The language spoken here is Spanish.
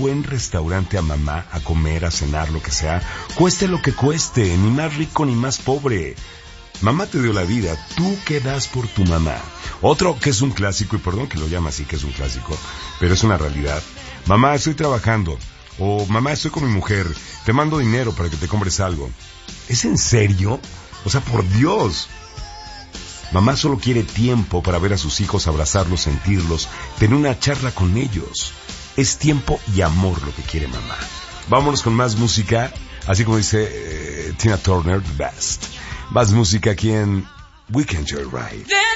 buen restaurante a mamá, a comer, a cenar, lo que sea, cueste lo que cueste, ni más rico ni más pobre. Mamá te dio la vida, ¿tú qué das por tu mamá? Otro que es un clásico, y perdón que lo llame así que es un clásico, pero es una realidad. Mamá, estoy trabajando. O mamá, estoy con mi mujer, te mando dinero para que te compres algo. ¿Es en serio? O sea, por Dios. Mamá solo quiere tiempo para ver a sus hijos, abrazarlos, sentirlos, tener una charla con ellos. Es tiempo y amor lo que quiere mamá. Vámonos con más música, así como dice Tina Turner, the best. Más música aquí en Weekend Joyride.